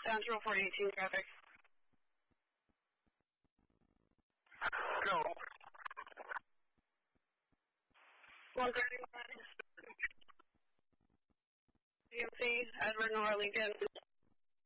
Central 418 traffic. Go. 131. DMC, Edward Nora Lincoln.